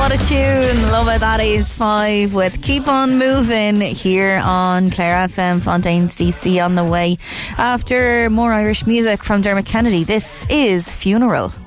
What a tune. Love it. That is 5 with Keep On Moving here on Clare FM, Fontaine's DC on the way. After more Irish music from Dermot Kennedy, this is Funeral.